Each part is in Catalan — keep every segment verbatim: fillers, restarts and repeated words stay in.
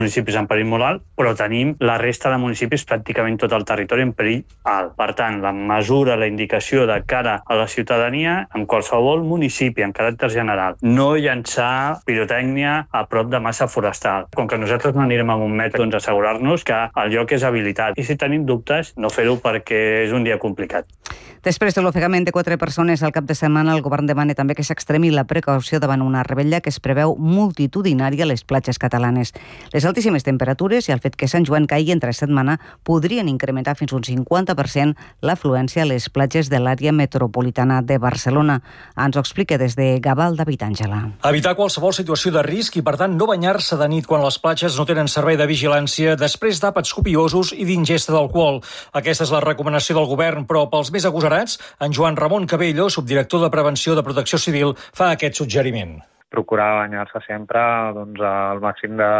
municipis en perill molt alt, però tenim la resta de municipis, pràcticament tot el territori, en perill alt. Per tant, la mesura, la indicació de cara a la ciutadania, en qualsevol municipi, en caràcter general, no llançar pirotècnia a prop de massa forestal. Com que nosaltres no anirem a un metro, doncs assegurar-nos que el lloc és habilitat. I si tenim dubtes, no fer-ho perquè és un dia complicat. Després de l'ofegament de quatre persones al cap de setmana, el govern demana també que s'extremi la precaució davant una revetlla que es preveu multitudinària a les platges catalanes. Les altíssimes temperatures i el fet que Sant Joan caigui entre setmana podrien incrementar fins un cinquanta per cent l'afluència a les platges de l'àrea metropolitana de Barcelona. Ens ho explica des de Gavà, David Àngela. Evitar qualsevol situació de risc i, per tant, no banyar-se de nit quan les platges no tenen servei de vigilància després d'àpats copiosos i d'ingesta d'alcohol. Aquesta és la recomanació del govern, però pels més agosarats, en Joan Ramon Cabello, subdirector de Prevenció de Protecció Civil, fa aquest suggeriment. Procurar banyar-se sempre doncs, al màxim de,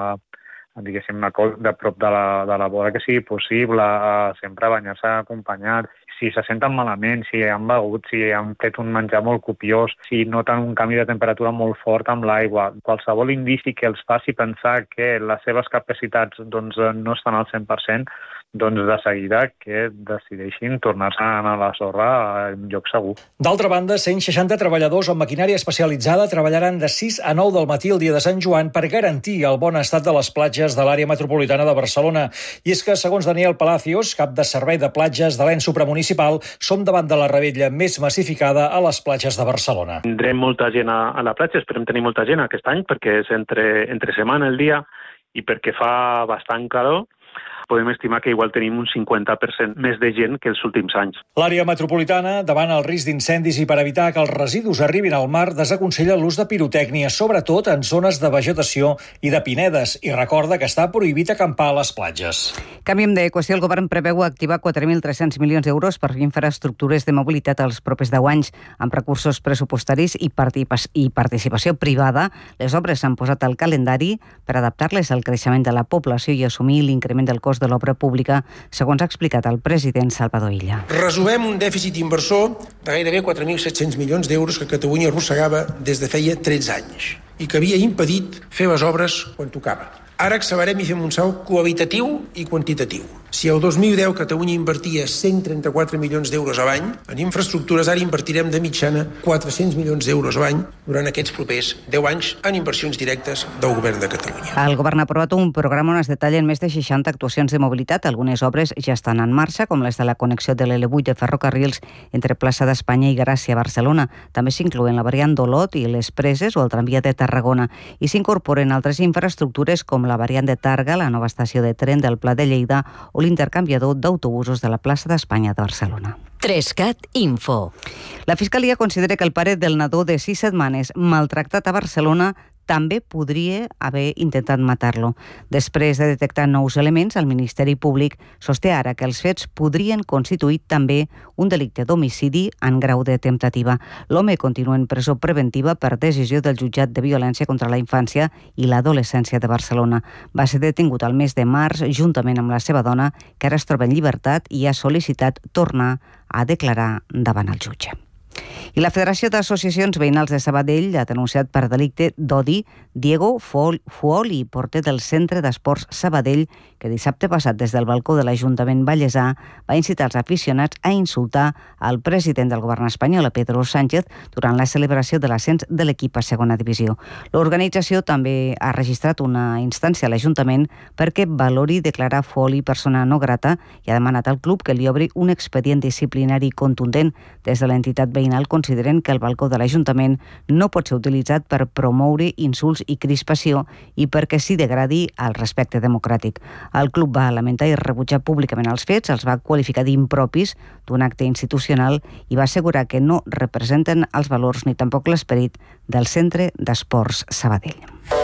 diguéssim, de prop de la, de la vora que sigui possible, sempre banyar-se acompanyat. Si se senten malament, si han begut, si han fet un menjar molt copiós, si noten un canvi de temperatura molt fort amb l'aigua, qualsevol indici que els faci pensar que les seves capacitats doncs, no estan al cent per cent, doncs de seguida que decideixin tornar-se a la sorra en lloc segur. D'altra banda, cent seixanta treballadors amb maquinària especialitzada treballaran de sis a nou del matí el dia de Sant Joan per garantir el bon estat de les platges de l'àrea metropolitana de Barcelona. I és que, segons Daniel Palacios, cap de servei de platges de l'ens supramunicipal, som davant de la revetlla més massificada a les platges de Barcelona. Tindrem molta gent a, a la platja, esperem tenir molta gent aquest any perquè és entre, entre setmana el dia i perquè fa bastant calor. Podem estimar que igual tenim un cinquanta per cent més de gent que els últims anys. L'àrea metropolitana, davant el risc d'incendis i per evitar que els residus arribin al mar, desaconsella l'ús de pirotècnia, sobretot en zones de vegetació i de pinedes, i recorda que està prohibit acampar a les platges. Canviem de qüestió. El govern preveu activar quatre mil tres-cents milions d'euros per infraestructures de mobilitat als propers deu anys. Amb recursos pressupostaris i, i participació privada, les obres s'han posat al calendari per adaptar-les al creixement de la població i assumir l'increment del cost de l'obra pública, segons ha explicat el president Salvador Illa. Resumem un dèficit inversor de gairebé quatre mil set-cents milions d'euros que Catalunya arrossegava des de feia tretze anys i que havia impedit fer les obres quan tocava. Ara accelerem i fem un salt qualitatiu i quantitatiu. Si el dos mil deu Catalunya invertia cent trenta-quatre milions d'euros a l'any, en infraestructures ara invertirem de mitjana quatre-cents milions d'euros a l'any durant aquests propers deu anys en inversions directes del govern de Catalunya. El govern ha aprovat un programa on es detallen més de seixanta actuacions de mobilitat. Algunes obres ja estan en marxa, com les de la connexió de l'L vuit de ferrocarrils entre Plaça d'Espanya i Gràcia a Barcelona. També s'inclouen la variant d'Olot i les Preses o el tramvia de Tarragona. I s'incorporen altres infraestructures com la variant de Targa, la nova estació de tren del Pla de Lleida o l'intercanviador d'autobusos de la plaça d'Espanya de Barcelona. Trescat Info. La Fiscalia considera que el pare del nadó de sis setmanes maltractat a Barcelona també podria haver intentat matar-lo. Després de detectar nous elements, el Ministeri Públic sosté ara que els fets podrien constituir també un delicte d'homicidi en grau de temptativa. L'home continua en presó preventiva per decisió del jutjat de violència contra la infància i l'adolescència de Barcelona. Va ser detingut al mes de març juntament amb la seva dona, que ara es troba en llibertat i ha sol·licitat tornar a declarar davant el jutge. I la Federació d'Associacions Veïnals de Sabadell ha denunciat per delicte d'odi Diego Fuoli, porter del Centre d'Esports Sabadell, que dissabte passat des del balcó de l'Ajuntament Vallèsà va incitar els aficionats a insultar el president del govern espanyol, Pedro Sánchez, durant la celebració de l'ascens de l'equip a segona divisió. L'organització també ha registrat una instància a l'Ajuntament perquè valori declarar Fuoli persona no grata i ha demanat al club que li obri un expedient disciplinari contundent. Des de l'entitat veïnal consideren que el balcó de l'Ajuntament no pot ser utilitzat per promoure insults i crispació i perquè s'hi degradi el respecte democràtic. El club va lamentar i rebutjar públicament els fets, els va qualificar d'impropis d'un acte institucional i va assegurar que no representen els valors ni tampoc l'esperit del Centre d'Esports Sabadell.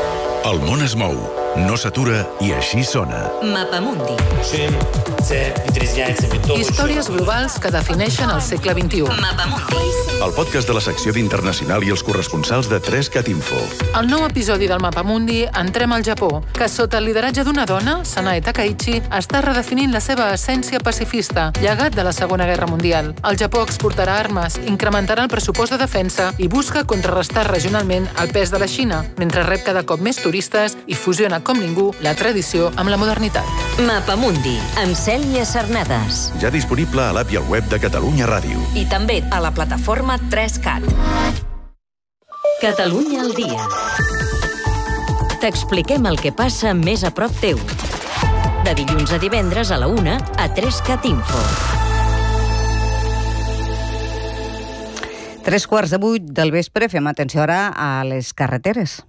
El món es mou, no s'atura i així sona. Mapamundi. Històries globals que defineixen el segle vint-i-u. Mapamundi. El podcast de la secció d'Internacional i els corresponsals de Trescat Info. Al nou episodi del Mapamundi entrem al Japó, que sota el lideratge d'una dona, Sanae Takaichi, està redefinint la seva essència pacifista, llegat de la Segona Guerra Mundial. El Japó exportarà armes, incrementarà el pressupost de defensa i busca contrarrestar regionalment el pes de la Xina, mentre rep cada cop més turistes i fusiona fusionar com ningú la tradició amb la modernitat. Mapamundi, amb Cèlia Cernades. Ja disponible a l'app i al web de Catalunya Ràdio. I també a la plataforma tres cat. Catalunya al dia. T'expliquem el que passa més a prop teu. De dilluns a divendres a la una a tres cat Info. Tres quarts de vuit del vespre, fem atenció ara a les carreteres.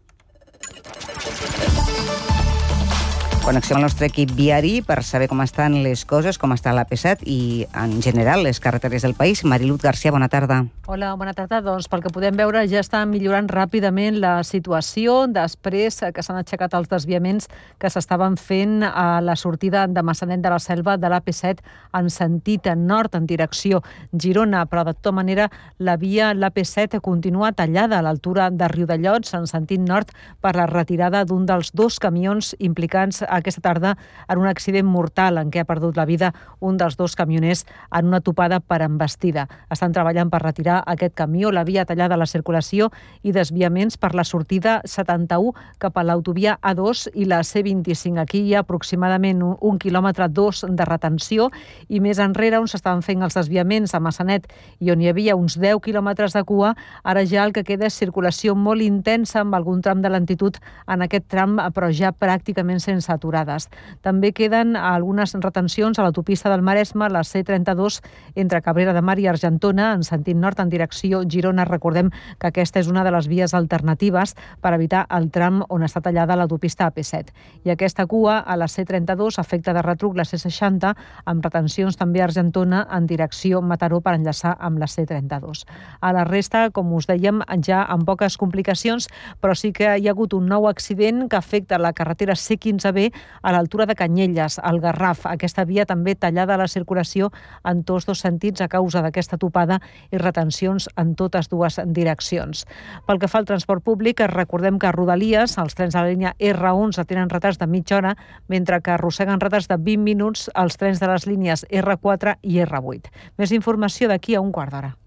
Connexió amb el nostre equip viari per saber com estan les coses, com està l'A P set i, en general, les carreteres del país. Marilut Garcia, bona tarda. Hola, bona tarda. Doncs pel que podem veure ja està millorant ràpidament la situació després que s'han aixecat els desviaments que s'estaven fent a la sortida de Massanet de la Selva de l'A P set en sentit nord, en direcció Girona, però de tota manera la via l'A P set continua tallada a l'altura de Riudellots en sentit nord per la retirada d'un dels dos camions implicats aquesta tarda en un accident mortal en què ha perdut la vida un dels dos camioners en una topada per embestida. Estan treballant per retirar aquest camió, la via tallada a la circulació i desviaments per la sortida setanta-u cap a l'autovia A dos i la C vint-i-cinc. Aquí hi ha aproximadament un, un quilòmetre dos de retenció i més enrere on s'estaven fent els desviaments a Massanet i on hi havia uns deu quilòmetres de cua, ara ja el que queda és circulació molt intensa amb algun tram de lentitud en aquest tram, però ja pràcticament sense aturades. També queden algunes retencions a l'autopista del Maresme, la C trenta-dos, entre Cabrera de Mar i Argentona, en sentit nord, en direcció Girona. Recordem que aquesta és una de les vies alternatives per evitar el tram on està tallada l'autopista A P set. I aquesta cua a la C trenta-dos afecta de retruc la C seixanta, amb retencions també a Argentona en direcció Mataró per enllaçar amb la C trenta-dos. A la resta, com us dèiem, ja amb poques complicacions, però sí que hi ha hagut un nou accident que afecta la carretera C quinze B a l'altura de Canyelles, al Garraf. Aquesta via també tallada a la circulació en tots dos sentits a causa d'aquesta topada i retencions en totes dues direccions. Pel que fa al transport públic, recordem que a Rodalies els trens de la línia R onze tenen retards de mitja hora, mentre que arrosseguen retards de vint minuts els trens de les línies R quatre i R vuit. Més informació d'aquí a un quart d'hora.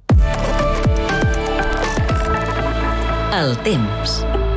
El temps.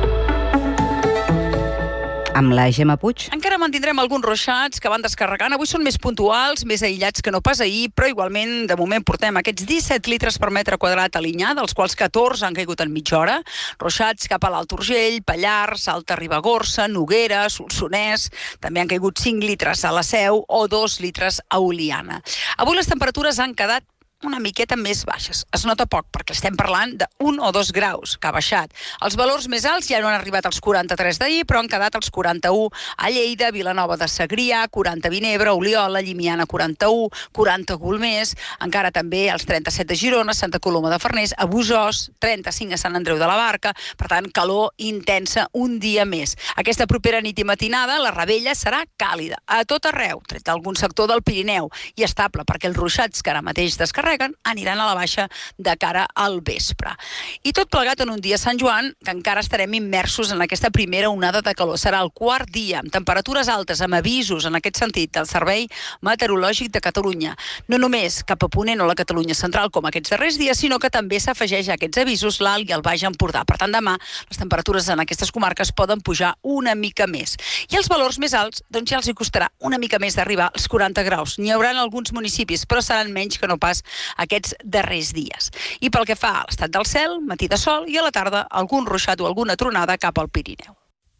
Amb la Gemma Puig. Encara mantindrem alguns ruixats que van descarregant. Avui són més puntuals, més aïllats que no pas ahir, però igualment, de moment, portem aquests disset litres per metre quadrat a Linyà, dels quals catorze han caigut en mitja hora. Ruixats cap a l'Alt Urgell, Pallars, Alta Ribagorça, Noguera, Solsonès. També han caigut cinc litres a la Seu o dos litres a Oliana. Avui les temperatures han quedat una miqueta més baixes. Es nota poc, perquè estem parlant d'un o dos graus, que ha baixat. Els valors més alts ja no han arribat als quaranta-tres d'ahir, però han quedat als quaranta-u a Lleida, Vilanova de Segrià, quaranta a Vinebre, Oliola, Llimiana quaranta-u, quaranta a Golmés, encara també als trenta-set de Girona, Santa Coloma de Farners, a Busòs, trenta-cinc a Sant Andreu de la Barca, per tant, calor intensa un dia més. Aquesta propera nit i matinada, la Rebella serà càlida a tot arreu, tret d'algun sector del Pirineu, i estable, perquè els ruixats que ara mateix descarreguen aniran a la baixa de cara al vespre. I tot plegat en un dia Sant Joan, que encara estarem immersos en aquesta primera onada de calor. Serà el quart dia, amb temperatures altes, amb avisos en aquest sentit del Servei Meteorològic de Catalunya. No només cap a Ponent o la Catalunya central, com aquests darrers dies, sinó que també s'afegeix a aquests avisos l'Alt i el Baix Empordà. Per tant, demà les temperatures en aquestes comarques poden pujar una mica més. I els valors més alts, doncs ja els hi costarà una mica més d'arribar als quaranta graus. N'hi haurà en alguns municipis, però seran menys que no pas aquests darrers dies. I pel que fa a l'estat del cel, matí de sol i a la tarda algun ruixat o alguna tronada cap al Pirineu.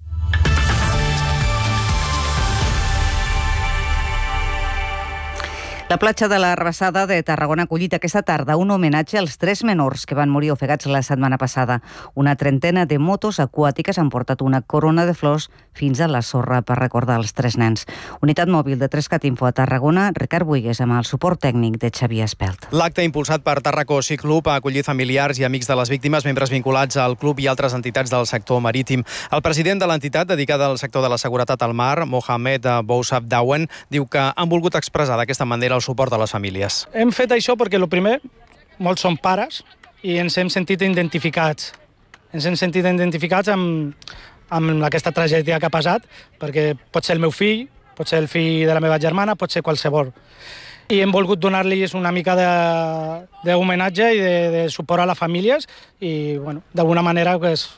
La platja de la Rabassada de Tarragona ha acollit aquesta tarda un homenatge als tres menors que van morir ofegats la setmana passada. Una trentena de motos aquàtiques han portat una corona de flors fins a la sorra per recordar els tres nens. Unitat mòbil de tres cat Info a Tarragona, Ricard Buigues, amb el suport tècnic de Xavier Espelt. L'acte impulsat per Tarraco Sea Club ha acollit familiars i amics de les víctimes, membres vinculats al club i altres entitats del sector marítim. El president de l'entitat dedicada al sector de la seguretat al mar, Mohamed Boussab Dawen, diu que han volgut expressar d'aquesta manera el suport a les famílies. Hem fet això perquè, el primer, molts són pares i ens hem sentit identificats. Ens hem sentit identificats amb, amb aquesta tragèdia que ha passat, perquè pot ser el meu fill, pot ser el fill de la meva germana, pot ser qualsevol. I hem volgut donar-los una mica d'homenatge i de, de suport a les famílies i, bueno, d'alguna manera, pues,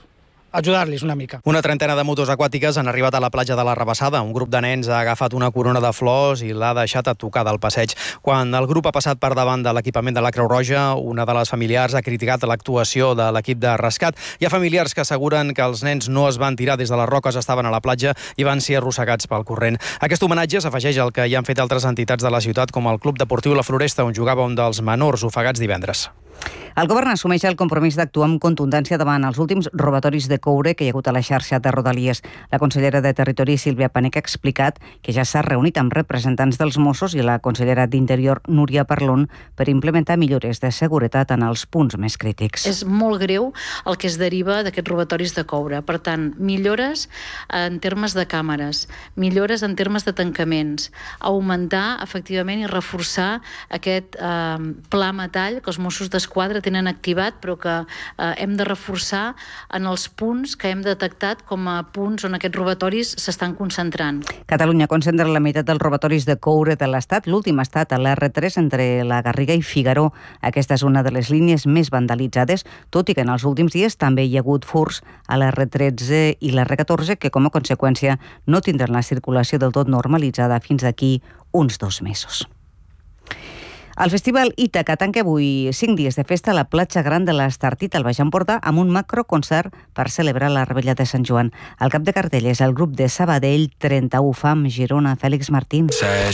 ajudar-los una mica. Una trentena de motos aquàtiques han arribat a la platja de la Rabassada. Un grup de nens ha agafat una corona de flors i l'ha deixat a tocar del passeig. Quan el grup ha passat per davant de l'equipament de la Creu Roja, una de les familiars ha criticat l'actuació de l'equip de rescat. Hi ha familiars que asseguren que els nens no es van tirar des de les roques, estaven a la platja i van ser arrossegats pel corrent. Aquest homenatge s'afegeix al que hi han fet altres entitats de la ciutat, com el Club Deportiu La Floresta, on jugava un dels menors ofegats divendres. El govern assumeix el compromís d'actuar amb contundència davant els últims robatoris de coure que hi ha hagut a la xarxa de Rodalies. La consellera de Territori, Sílvia Panek, ha explicat que ja s'ha reunit amb representants dels Mossos i la consellera d'Interior, Núria Parlon, per implementar millores de seguretat en els punts més crítics. És molt greu el que es deriva d'aquests robatoris de coure. Per tant, millores en termes de càmeres, millores en termes de tancaments, augmentar, efectivament, i reforçar aquest eh, pla metall que els Mossos d'Esquadra tenen activat, però que eh, hem de reforçar en els punts que hem detectat com a punts on aquests robatoris s'estan concentrant. Catalunya concentra la meitat dels robatoris de coure de l'Estat. L'últim ha estat a l'R tres entre la Garriga i Figaró. Aquesta és una de les línies més vandalitzades, tot i que en els últims dies també hi ha hagut furts a l'R tretze i l'R catorze, que com a conseqüència no tindran la circulació del tot normalitzada fins d'aquí uns dos mesos. El Festival Ítaca tanca avui cinc dies de festa a la platja gran de l'Estartit al Baix Empordà amb un macroconcert per celebrar la Rebella de Sant Joan. El cap de cartell és el grup de Sabadell, trenta-u Fam, Girona, Fèlix Martín.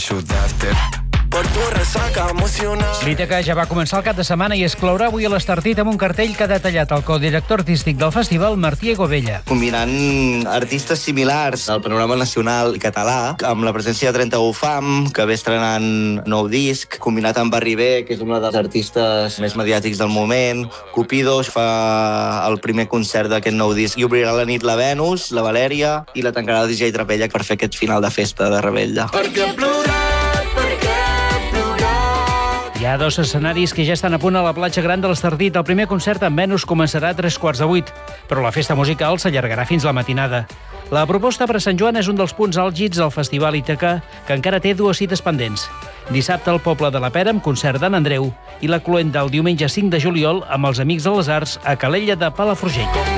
L'Ítaca ja va començar el cap de setmana i es clourà avui a l'Estartit amb un cartell que ha detallat el codirector artístic del festival, Martí Egovella. Combinant artistes similars al panorama nacional català, amb la presència de trenta-u Fam, que ve estrenant nou disc, combinat amb Barri B, que és un dels artistes més mediàtics del moment. Cupido fa el primer concert d'aquest nou disc i obrirà la nit la Venus, la Valèria, i la tancarà el D J Trapella per fer aquest final de festa de Rebella. Perquè plorar, perquè hi ha dos escenaris que ja estan a punt a la platja gran de l'Estartit. El primer concert amb Venus començarà a tres quarts de vuit, però la festa musical s'allargarà fins la matinada. La proposta per a Sant Joan és un dels punts àlgids del Festival Ítaca, que encara té dues cites pendents. Dissabte al Poble de la Pera amb concert d'Ann Andreu i la cloenda el diumenge cinc de juliol amb els Amics de les Arts a Calella de Palafrugell.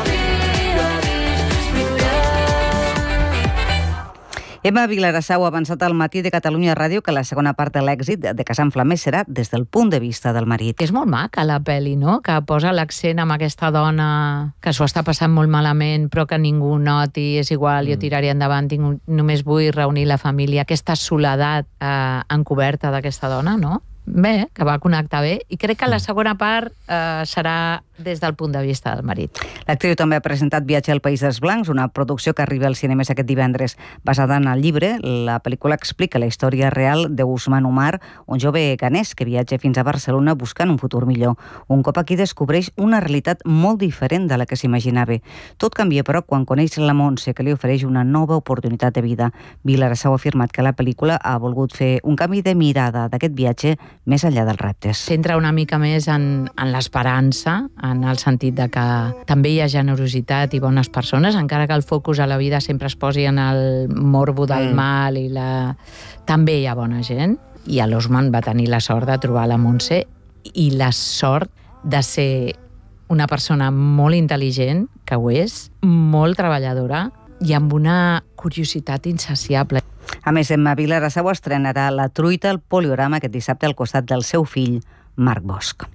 Emma Vilarassau ha avançat al Matí de Catalunya Ràdio que la segona part de l'èxit de Casant Flamer serà des del punt de vista del marit. És molt maca la pel·li, no?, que posa l'accent amb aquesta dona que s'ho està passant molt malament però que ningú noti, és igual, jo tiraré endavant, tinc, només vull reunir la família. Aquesta soledat eh, encoberta d'aquesta dona, no? Bé, que va connectar bé, i crec que la segona part eh, serà des del punt de vista del marit. L'actriu també ha presentat Viatge al País dels Blancs, una producció que arriba als cinemes aquest divendres. Basada en el llibre, la pel·lícula explica la història real d'Ousmane Oumar, un jove ganès que viatja fins a Barcelona buscant un futur millor. Un cop aquí descobreix una realitat molt diferent de la que s'imaginava. Tot canvia, però, quan coneix la Montse, que li ofereix una nova oportunitat de vida. Vilarassau ha afirmat que la pel·lícula ha volgut fer un canvi de mirada d'aquest viatge més enllà dels reptes. S'entra una mica més en, en l'esperança, en el sentit de que també hi ha generositat i bones persones, encara que el focus a la vida sempre es posi en el morbo del mm. mal i la... també hi ha bona gent, i l'Ousmane va tenir la sort de trobar la Montse i la sort de ser una persona molt intel·ligent, que ho és, molt treballadora i amb una curiositat insaciable. A més, Emma Vilarassau estrenarà La truita al Poliorama aquest dissabte al costat del seu fill, Marc Bosch.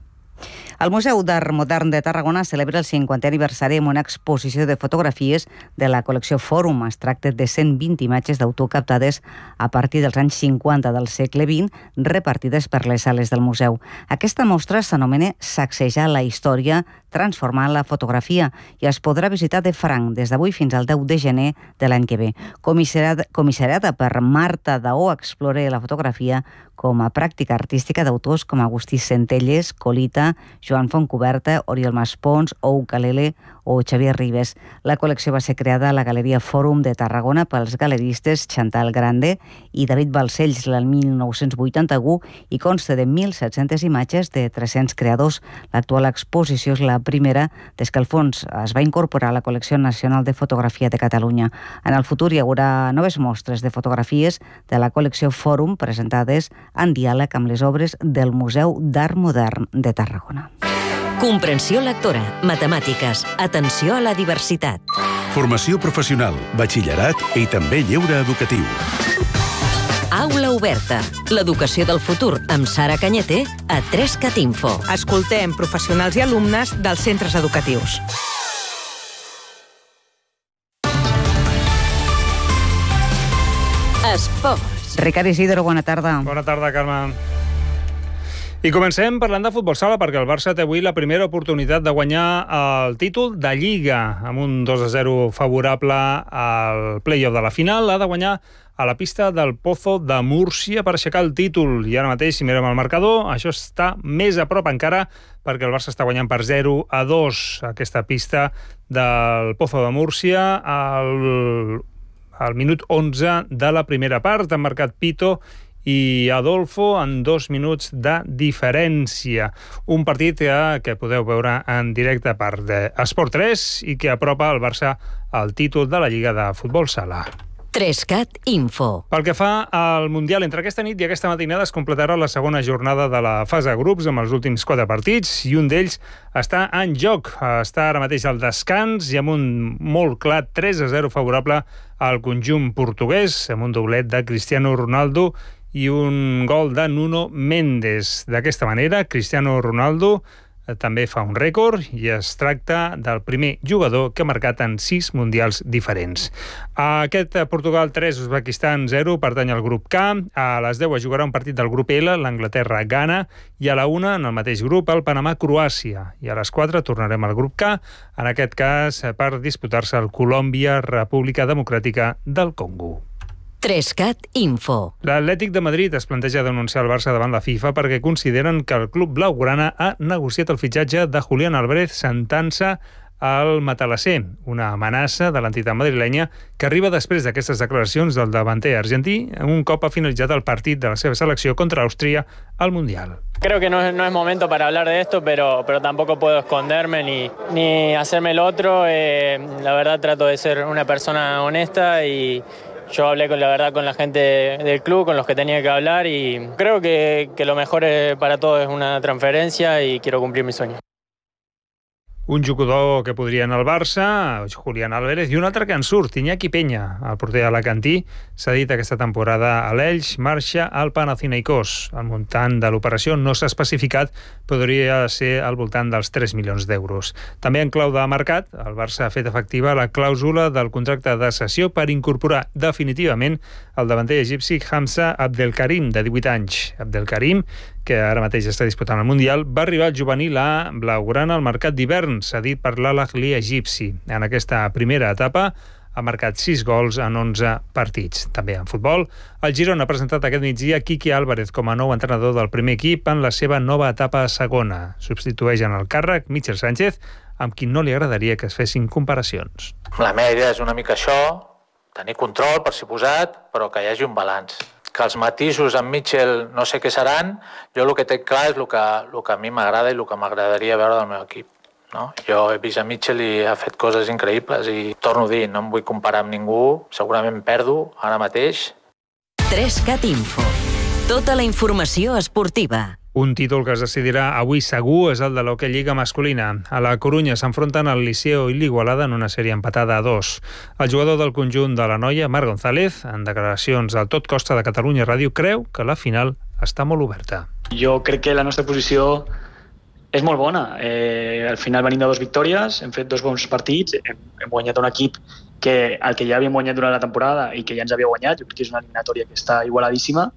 El Museu d'Art Modern de Tarragona celebra el cinquantè aniversari amb una exposició de fotografies de la col·lecció Fòrum. Es tracta de cent vint imatges d'autor captades a partir dels anys cinquanta del segle vint, repartides per les sales del museu. Aquesta mostra s'anomena Sacsejar la història, transformar la fotografia, i es podrà visitar de franc des d'avui fins al deu de gener de l'any que ve. Comissariada, comissariada per Marta Daó, explora la fotografia com a pràctica artística d'autors com Agustí Centelles, Colita, Joan Fontcoberta, Oriol Maspons, Ou Calele o Xavier Ribes. La col·lecció va ser creada a la Galeria Fòrum de Tarragona pels galeristes Chantal Grande i David Balcells el mil nou-cents vuitanta-u i consta de mil set-centes imatges de tres-cents creadors. L'actual exposició és la primera des que el fons es va incorporar a la Col·lecció Nacional de Fotografia de Catalunya. En el futur hi haurà noves mostres de fotografies de la col·lecció Fòrum presentades en diàleg amb les obres del Museu d'Art Modern de Tarragona. Comprensió lectora, matemàtiques, atenció a la diversitat. Formació professional, batxillerat i també lleure educatiu. Aula oberta. L'educació del futur amb Sara Cañete a tres cat info. Escoltem professionals i alumnes dels centres educatius. Esports. Ricard Isidro, bona tarda. Bona tarda, Carme. I comencem parlant de futbol sala, perquè el Barça té avui la primera oportunitat de guanyar el títol de Lliga. Amb un dos a zero favorable al play-off de la final, ha de guanyar a la pista del Pozo de Múrcia per aixecar el títol. I ara mateix, si mirem el marcador, això està més a prop encara, perquè el Barça està guanyant per zero a dos aquesta pista del Pozo de Múrcia al, al minut onze de la primera part. Han marcat Pito i Adolfo en dos minuts de diferència. Un partit que, que podeu veure en directe per Esport tres i que apropa el Barça al títol de la Lliga de Futbol Sala. tres cat info. Pel que fa al Mundial, entre aquesta nit i aquesta matinada es completarà la segona jornada de la fase de grups amb els últims quatre partits i un d'ells està en joc. Està ara mateix al descans i amb un molt clar tres a zero favorable al conjunt portuguès, amb un doblet de Cristiano Ronaldo i un gol de Nuno Mendes. D'aquesta manera, Cristiano Ronaldo també fa un rècord i es tracta del primer jugador que ha marcat en sis mundials diferents. Aquest Portugal tres, Uzbekistan zero pertany al grup K. A les deu es jugarà un partit del grup L, l'Anglaterra-Ghana, i a la una, en el mateix grup, el Panamà-Croàcia. I a les quatre tornarem al grup K, en aquest cas per disputar-se el Colòmbia-República Democràtica del Congo. tres cat info. L'Atlètic de Madrid es planteja denunciar el Barça davant la FIFA perquè consideren que el club blaugrana ha negociat el fitxatge de Julián Álvarez sentant-se al matalasser, una amenaça de l'entitat madrilenya que arriba després d'aquestes declaracions del davanter argentí un cop ha finalitzat el partit de la seva selecció contra Àustria al Mundial. Creo que no es, no es momento para hablar de esto, pero, pero tampoco puedo esconderme ni, ni hacerme el otro. Eh, la verdad trato de ser una persona honesta y yo hablé con la verdad con la gente del club, con los que tenía que hablar y creo que, que lo mejor para todos es una transferencia y quiero cumplir mi sueño. Un jugador que podria anar al Barça, Julián Álvarez, i un altre que en surt, Iñaki Peña, el porter alacantí, s'ha dit aquesta temporada a l'Elx, marxa al Panathinaikos. El muntant de l'operació no s'ha especificat, podria ser al voltant dels tres milions d'euros. També en clau de mercat, el Barça ha fet efectiva la clàusula del contracte de cessió per incorporar definitivament el davanter egipci Hamza Abdelkarim, de divuit anys. Abdelkarim, que ara mateix està disputant el Mundial, va arribar al juvenil a blaugrana al mercat d'hivern, cedit per l'Al-Ahly egipci. En aquesta primera etapa ha marcat sis gols en onze partits. També en futbol, el Girona ha presentat aquest migdia Quique Álvarez com a nou entrenador del primer equip en la seva nova etapa a segona. Substitueix en el càrrec Michel Sánchez, amb qui no li agradaria que es fessin comparacions. La meva idea és una mica això, tenir control, per suposat, però que hi hagi un balanç. Que els matisos amb Mitchell no sé què seran, jo el que tinc clar és el que, el que a mi m'agrada i el que m'agradaria veure del meu equip. No? Jo he vist a Mitchell i ha fet coses increïbles i torno a dir, no em vull comparar amb ningú, segurament perdo ara mateix. tres cat info. Tota la informació esportiva. Un títol que es decidirà avui segur és el de l'Hockey Lliga masculina. A la Corunya s'enfronten el Liceo i l'Igualada en una sèrie empatada a dos. El jugador del conjunt de la noia, Marc González, en declaracions al Tot Costa de Catalunya Ràdio, creu que la final està molt oberta. Jo crec que la nostra posició és molt bona. Eh, al final venim de dues victòries, hem fet dos bons partits, hem, hem guanyat un equip que el que ja havíem guanyat durant la temporada i que ja ens havia guanyat. Jo crec que és una eliminatòria que està igualadíssima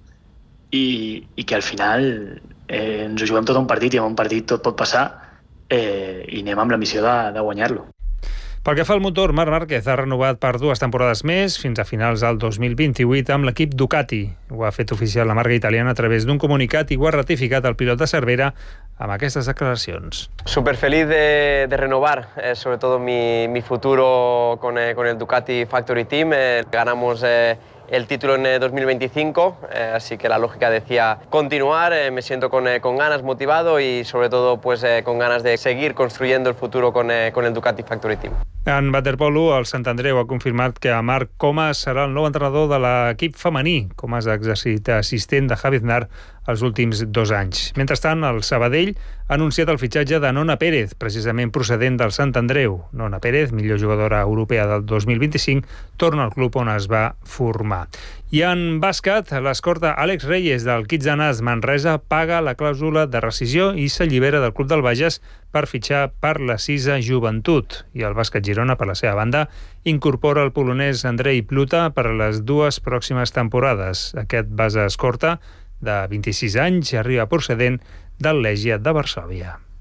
i, i que al final eh, ens ho juguem tot un partit i en un partit tot pot passar eh, i anem amb la missió de, de guanyar-lo. Pel que fa al motor, Marc Márquez ha renovat per dues temporades més fins a finals del dos mil vint-i-vuit amb l'equip Ducati. Ho ha fet oficial la marca italiana a través d'un comunicat i ho ha ratificat el pilot de Cervera amb aquestes declaracions. Súper feliz de, de renovar, eh, sobre todo mi, mi futuro con, eh, con el Ducati Factory Team. Eh, ganamos eh, el título en eh, dos mil veinticinco, eh, así que la lógica decía continuar. Eh, me siento con, eh, con ganas, motivado y sobre todo pues, eh, con ganas de seguir construyendo el futuro con, eh, con el Ducati Factory Team. En waterpolo, el Sant Andreu ha confirmat que Marc Comas serà el nou entrenador de l'equip femení. Comas ha exercit assistent de Javi Aznar els últims dos anys. Mentrestant, el Sabadell ha anunciat el fitxatge de Nona Pérez, precisament procedent del Sant Andreu. Nona Pérez, millor jugadora europea del dos mil vint-i-cinc, torna al club on es va formar. I en bàsquet, l'escorta Àlex Reyes del Kitsanàs Manresa paga la clàusula de rescisió i s'allibera del club del Bages per fitxar per la Sisa Joventut. I el bàsquet Girona, per la seva banda, incorpora el polonès Andrei Pluta per a les dues pròximes temporades. Aquest base escorta, de vint-i-sis anys, arriba procedent del Legia de Varsòvia.